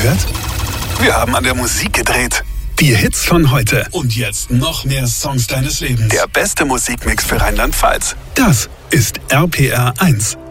gehört? Wir haben an der Musik gedreht. Die Hits von heute. Und jetzt noch mehr Songs deines Lebens. Der beste Musikmix für Rheinland-Pfalz. Das ist RPR 1.